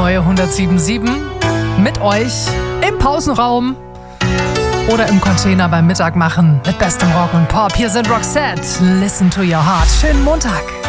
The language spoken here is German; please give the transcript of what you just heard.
neue 107.7 mit euch im Pausenraum oder im Container beim Mittag machen mit bestem Rock und Pop. Hier sind Roxette, Listen to Your Heart. Schönen Montag.